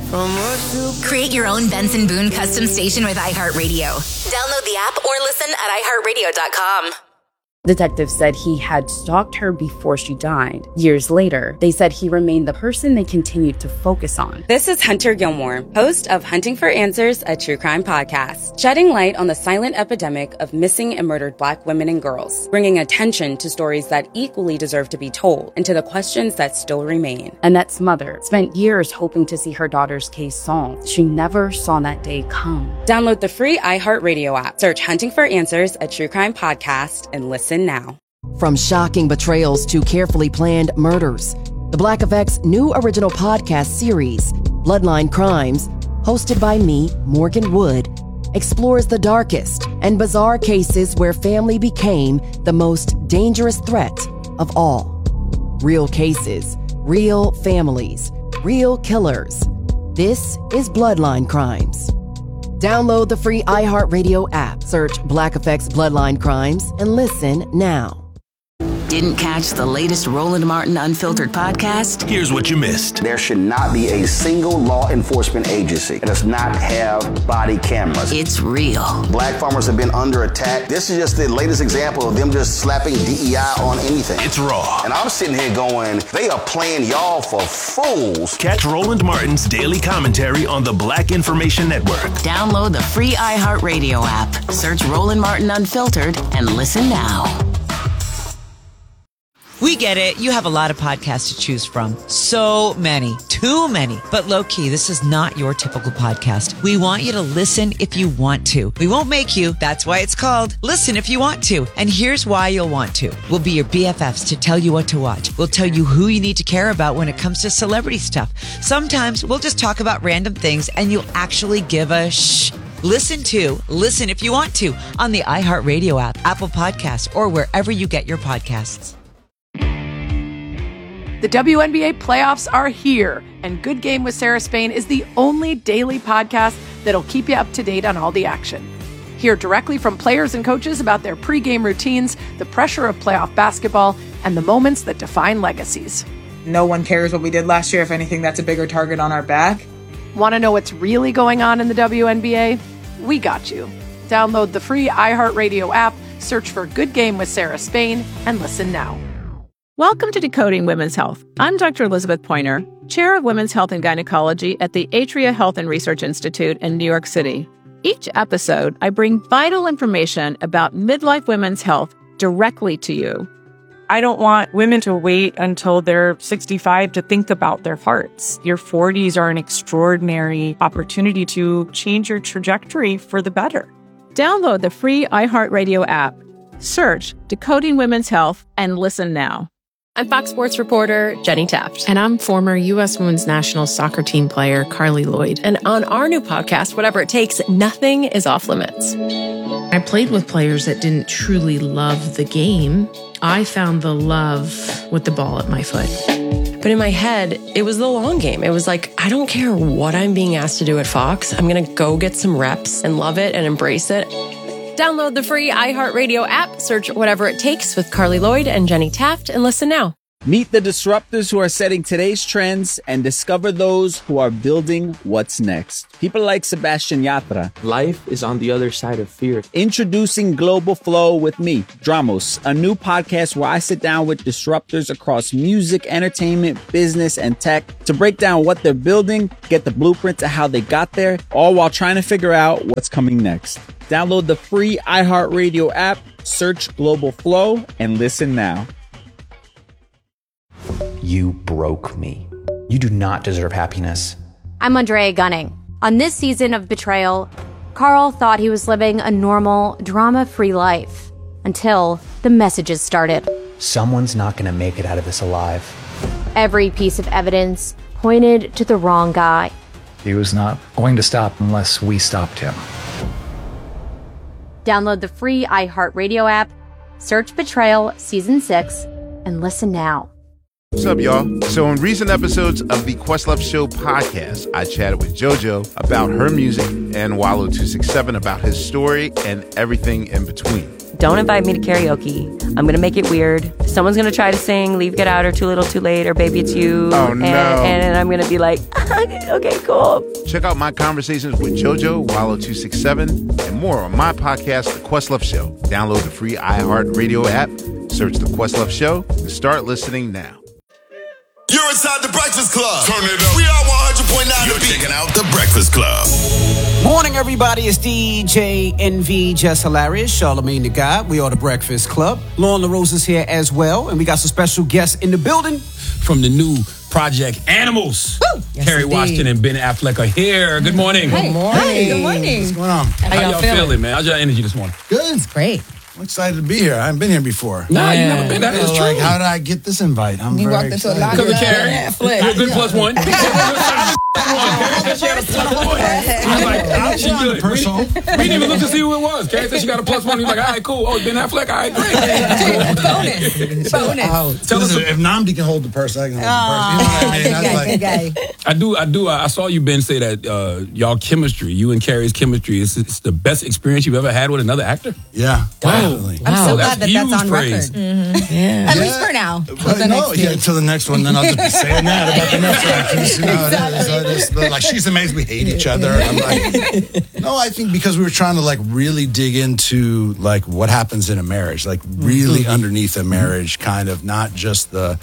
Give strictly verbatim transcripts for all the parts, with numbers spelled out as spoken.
Create your own Benson Boone custom station with iHeartRadio. Download the app or listen at i heart radio dot com. Detectives said he had stalked her before she died. Years later, they said he remained the person they continued to focus on. This is Hunter Gilmore, host of Hunting for Answers, a true crime podcast, shedding light on the silent epidemic of missing and murdered Black women and girls, bringing attention to stories that equally deserve to be told and to the questions that still remain. Annette's mother spent years hoping to see her daughter's case solved. She never saw that day come. Download the free iHeartRadio app, search Hunting for Answers, a true crime podcast, and listen now. From shocking betrayals to carefully planned murders, the Black Effect's new original podcast series, Bloodline Crimes, hosted by me, Morgan Wood, explores the darkest and bizarre cases where family became the most dangerous threat of all. Real cases, real families, real killers. This is Bloodline Crimes. Download the free iHeartRadio app, search Black Effect's Bloodline Crimes, and listen now. Didn't catch the latest Roland Martin Unfiltered podcast? Here's what you missed. There should not be a single law enforcement agency that does not have body cameras. It's real. Black farmers have been under attack. This is just the latest example of them just slapping D E I on anything. It's raw. And I'm sitting here going, they are playing y'all for fools. Catch Roland Martin's daily commentary on the Black Information Network. Download the free iHeartRadio app. Search Roland Martin Unfiltered and listen now. We get it. You have a lot of podcasts to choose from. So many. Too many. But low key, this is not your typical podcast. We want you to listen if you want to. We won't make you. That's why it's called Listen If You Want To. And here's why you'll want to. We'll be your B F Fs to tell you what to watch. We'll tell you who you need to care about when it comes to celebrity stuff. Sometimes we'll just talk about random things and you'll actually give a shh. Listen to Listen If You Want To on the iHeartRadio app, Apple Podcasts, or wherever you get your podcasts. The W N B A playoffs are here, and Good Game with Sarah Spain is the only daily podcast that'll keep you up to date on all the action. Hear directly from players and coaches about their pregame routines, the pressure of playoff basketball, and the moments that define legacies. No one cares what we did last year. If anything, that's a bigger target on our back. Want to know what's really going on in the W N B A? We got you. Download the free iHeartRadio app, search for Good Game with Sarah Spain, and listen now. Welcome to Decoding Women's Health. I'm Doctor Elizabeth Pointer, Chair of Women's Health and Gynecology at the Atria Health and Research Institute in New York City. Each episode, I bring vital information about midlife women's health directly to you. I don't want women to wait until they're sixty-five to think about their hearts. Your forties are an extraordinary opportunity to change your trajectory for the better. Download the free iHeartRadio app. Search Decoding Women's Health and listen now. I'm Fox Sports reporter Jenny Taft. And I'm former U S Women's National Soccer Team player Carly Lloyd. And on our new podcast, Whatever It Takes, nothing is off limits. I played with players that didn't truly love the game. I found the love with the ball at my foot. But in my head, it was the long game. It was like, I don't care what I'm being asked to do at Fox. I'm going to go get some reps and love it and embrace it. Download the free iHeartRadio app, search Whatever It Takes with Carly Lloyd and Jenny Taft, and listen now. Meet the disruptors who are setting today's trends and discover those who are building what's next. People like Sebastian Yatra. Life is on the other side of fear. Introducing Global Flow with me, Dramos, a new podcast where I sit down with disruptors across music, entertainment, business, and tech to break down what they're building, get the blueprint to how they got there, all while trying to figure out what's coming next. Download the free iHeartRadio app, search Global Flow, and listen now. You broke me. You do not deserve happiness. I'm Andrea Gunning. On this season of Betrayal, Carl thought he was living a normal, drama-free life until the messages started. Someone's not going to make it out of this alive. Every piece of evidence pointed to the wrong guy. He was not going to stop unless we stopped him. Download the free iHeartRadio app, search Betrayal Season six, and listen now. What's up, y'all? So in recent episodes of the Questlove Show podcast, I chatted with JoJo about her music and Wallow two six seven about his story and everything in between. don't invite me to karaoke. I'm going to make it weird. Someone's going to try to sing Leave, Get Out, or Too Little, Too Late, or Baby It's You. Oh, and, no. And, and I'm going to be like, okay, cool. Check out my conversations with JoJo, Wallow two six seven, and more on my podcast, The Questlove Show. Download the free iHeartRadio app, search The Questlove Show, and start listening now. You're inside the Breakfast Club. Turn it up. We are one hundred point nine. You're checking out the Breakfast Club. Morning, everybody. It's D J N V, Just Hilarious, Charlamagne the God. We are the Breakfast Club. Lauren LaRose is here as well, and we got some special guests in the building. From the new Project Animals. Woo! Yes, Kerry indeed. Washington and Ben Affleck are here. Good morning. Good morning. Hey, good morning. What's going on? How, How y'all, y'all feeling? feeling, man? How's your energy this morning? Good. It's great. I'm excited to be here. I haven't been here before. Nah, yeah. you never been. That is true. Like, how did I get this invite? I'm you very walked into excited. a lot Because of of Kerry. You're a good plus one. She had a plus one. I was like, oh, she good. We, we didn't even look to see who it was. Kerry said she got a plus one. He was like, all right, cool. Oh, Ben Affleck. All right, great. Bonus. Bonus. Tell us if Namdi can hold the purse, I can hold the purse. You know what I mean? Good guy, good guy. I do, I do. I saw you, Ben, say that uh, y'all chemistry, you and Kerry's chemistry, is it's the best experience you've ever had with another actor. Yeah, definitely. I'm so Wow, glad that that's on praise. record. Mm-hmm. Yeah. At Yeah. least for now. But no, yeah, until the next one, then I'll just be saying that about the next actress. You know, Exactly. so just, like, she's amazing. We hate each other. I'm like, no, I think because we were trying to like really dig into like what happens in a marriage, like really mm-hmm. underneath a marriage, kind of not just the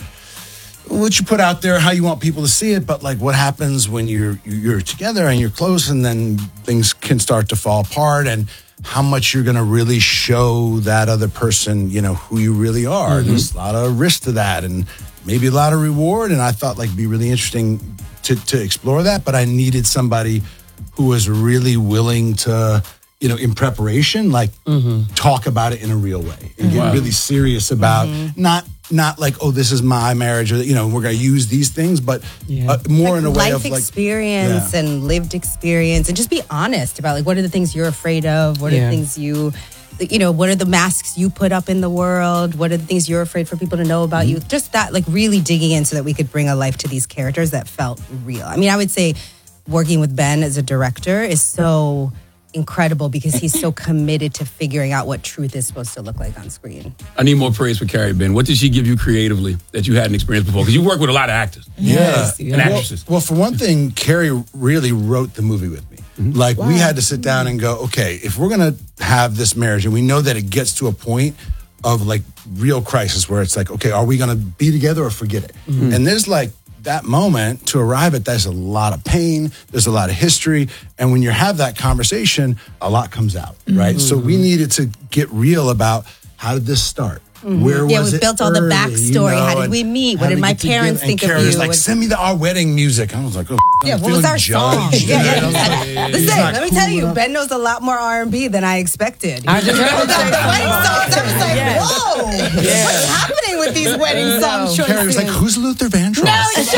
what you put out there, how you want people to see it, but like what happens when you're you're together and you're close, and then things can start to fall apart, and how much you're going to really show that other person, you know, who you really are. Mm-hmm. There's a lot of risk to that, and maybe a lot of reward. And I thought like it'd be really interesting to to explore that, but I needed somebody who was really willing to, you know, in preparation, like mm-hmm. talk about it in a real way and get wow. really serious about mm-hmm. not not like, oh, this is my marriage, or, you know, we're going to use these things, but yeah. uh, more like in a way life of like experience yeah. and lived experience, and just be honest about like what are the things you're afraid of, what are yeah. the things you, you know, what are the masks you put up in the world, what are the things you're afraid for people to know about mm-hmm. you. Just that, like really digging in so that we could bring a life to these characters that felt real. I mean, I would say working with Ben as a director is so incredible because he's so committed to figuring out what truth is supposed to look like on screen. I need more praise for Kerry, Ben. What did she give you creatively that you hadn't experienced before? Because you work with a lot of actors. Yeah. And yeah. actresses. Well, well, for one thing, Kerry really wrote the movie with me. Mm-hmm. Like, wow. we had to sit down and go, okay, if we're going to have this marriage, and we know that it gets to a point of, like, real crisis where it's like, okay, are we going to be together or forget it? Mm-hmm. And there's, like, that moment to arrive at, there's a lot of pain, there's a lot of history, and when you have that conversation, a lot comes out, right? Mm-hmm. So we needed to get real about how did this start? Mm-hmm. Where yeah, was we it built early, all the backstory. You know, how did we meet? What did my parents think of you? And like, send me the our wedding music. I was like, oh, yeah, I'm what was our song? judged. Yeah, yeah. yeah. Listen, let me cool tell you, enough. Ben knows a lot more R and B than I expected. I just heard I was like, yes. whoa, yeah. what's happening with these wedding song choices? Kerry was like, who's Luther Vandross? No, shut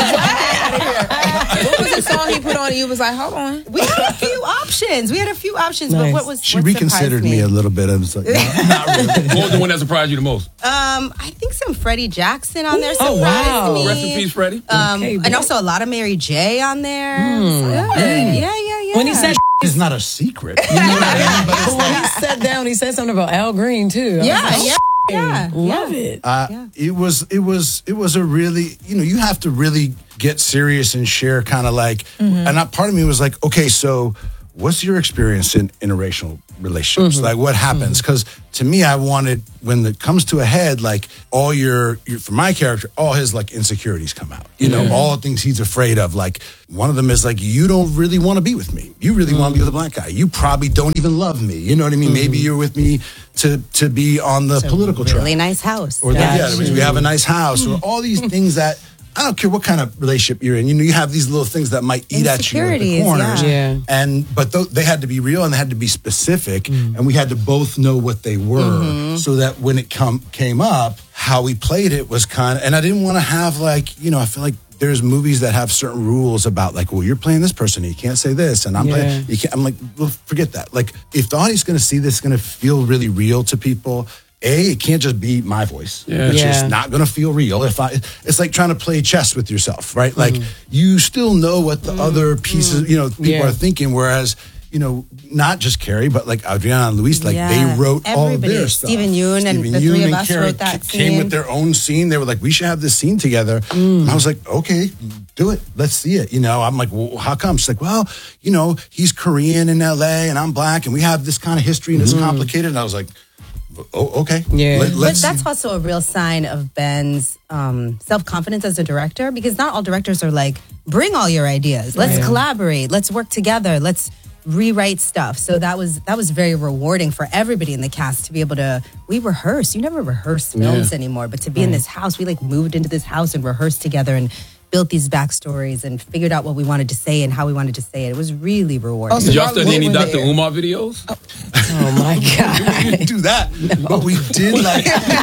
up. What was the song he put on? You was like, hold on. We had a few options. We had a few options, nice. But what was? She what reconsidered me? me a little bit. I was like, no, not really. What was the one that surprised you the most? Um, I think some Freddie Jackson on there surprised oh, wow. me. Rest in peace, Freddie. Um, okay, and also a lot of Mary J on there. Mm. So, yeah, yeah, yeah, yeah. When he said it's not a secret. You know what I mean? But when he sat down, he said something about Al Green too. Yeah, like, yeah. Yeah, love yeah. it. Uh, yeah. It was, it was, it was a really, you know, you have to really get serious and share kind of like, mm-hmm. and I, part of me was like, okay, so what's your experience in interracial relationships? Mm-hmm. Like what happens? Because mm-hmm. to me, I wanted, when it comes to a head, like all your, your, for my character, all his like insecurities come out, you know, mm-hmm. all the things he's afraid of. Like one of them is like, you don't really want to be with me. You really mm-hmm. want to be with a black guy. You probably don't even love me. You know what I mean? Mm-hmm. Maybe you're with me to, to be on the it's political track. Really track. nice house. Or yeah, yeah we have a nice house or all these things that, I don't care what kind of relationship you're in. You know, you have these little things that might eat at you at the corners. Yeah. Yeah. And but th- they had to be real and they had to be specific, mm. and we had to both know what they were, mm-hmm. so that when it come came up, how we played it was kind of. And I didn't want to have like, you know, I feel like there's movies that have certain rules about like, well, you're playing this person, you can't say this, and I'm yeah. playing. You can't. I'm like, well, forget that. Like, if the audience is going to see this, it's going to feel really real to people. A, it can't just be my voice. Yeah. It's yeah. just not going to feel real. If I, it's like trying to play chess with yourself, right? Like mm. you still know what the mm. other pieces, mm. you know, people yeah. are thinking. Whereas, you you know, not just Carrie, but like Adriana and Luis, like Yeah. they wrote all of Everybody. their stuff. Stephen Yeun and Stephen the Yeun three of and us Carrie wrote that ca- came scene. with their own scene. They were like, we should have this scene together. And I was like, okay, do it. Let's see it. You know, I'm like, well, how come? She's like, well, you know, he's Korean in L A and I'm black and we have this kind of history and it's complicated. And I was like, oh, okay. Yeah. Let, But let's that's also a real sign of Ben's um, self-confidence as a director, because not all directors are like, bring all your ideas. Let's Right. collaborate. Let's work together. Let's rewrite stuff. So that was that was very rewarding for everybody in the cast to be able to, we rehearse. You never rehearse films Yeah. anymore, but to be in Right. this house, we like moved into this house and rehearsed together and built these backstories and figured out what we wanted to say and how we wanted to say it. It was really rewarding. Did y'all study any Doctor Umar videos? Oh my God. we didn't do that. But we did like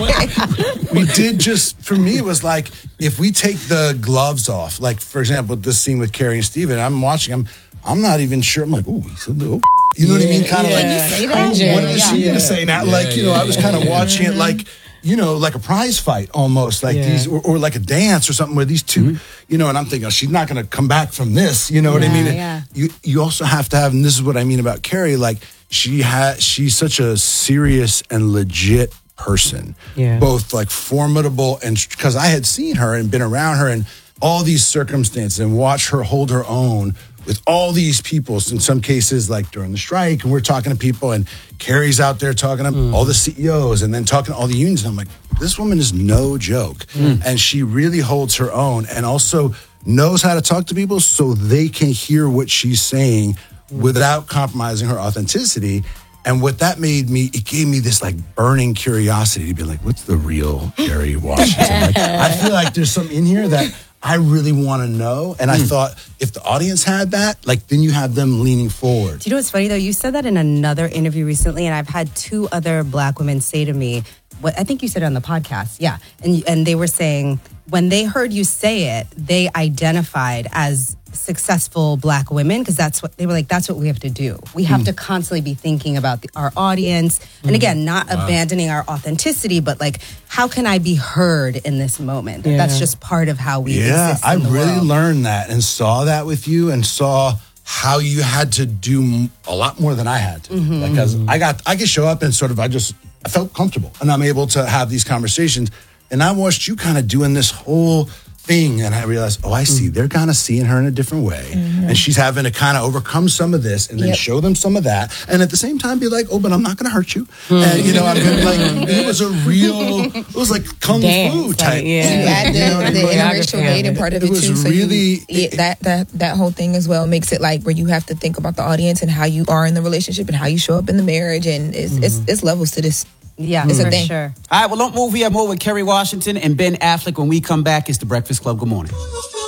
we did just for me it was like if we take the gloves off, like for example, this scene with Carrie and Steven, I'm watching, I'm I'm not even sure. I'm like, oh, he said the oh. You know what I mean? Kind of Yeah. like, Can you say that? oh, what is Yeah. she Yeah. gonna say now? Yeah, Like, you know, yeah, I was kind of yeah. watching it like, you know, like a prize fight almost, like Yeah. these, or, or like a dance or something where these 2 you know, and I'm thinking, oh, she's not gonna come back from this. You know what I Yeah, mean? And yeah. You you also have to have, and this is what I mean about Carrie, like she had, she's such a serious and legit person, Yeah. both like formidable and because I had seen her and been around her in all these circumstances and watched her hold her own with all these people. In some cases, like during the strike, and we're talking to people, and Carrie's out there talking to all the C E Os, and then talking to all the unions. And I'm like, this woman is no joke, and she really holds her own, and also knows how to talk to people so they can hear what she's saying without compromising her authenticity. And what that made me, it gave me this like burning curiosity to be like, what's the real Carrie Washington? Like, I feel like there's something in here that I really want to know. And I thought if the audience had that, like then you have them leaning forward. Do you know what's funny though? You said that in another interview recently, and I've had two other black women say to me, what I think you said it on the podcast, yeah, and and they were saying when they heard you say it, they identified as successful black women because that's what they were like. That's what we have to do. We have Mm. to constantly be thinking about the, our audience, and again, not Wow. abandoning our authenticity, but like, how can I be heard in this moment? Yeah. That's just part of how we Yeah, exist. I in the really world. learned that and saw that with you and saw how you had to do m- a lot more than I had to. Mhm. Because I got, I could show up and sort of, I just, I felt comfortable and I'm able to have these conversations. And I watched you kind of doing this whole thing and I realized, oh, I see. They're kind of seeing her in a different way. And she's having to kind of overcome some of this and then Yep. show them some of that. And at the same time be like, oh, but I'm not going to hurt you. And, you know, I'm gonna be like, it was a real, it was like kung fu type. You add the, You know what I the mean? interracial dating part of It it, was too. So really- you, yeah, that that that whole thing as well makes it like where you have to think about the audience and how you are in the relationship and how you show up in the marriage, and it's it's, it's levels to this. Yeah, it's a for thing. sure. All right, well, don't move. We have more with Kerry Washington and Ben Affleck. When we come back, it's The Breakfast Club. Good morning.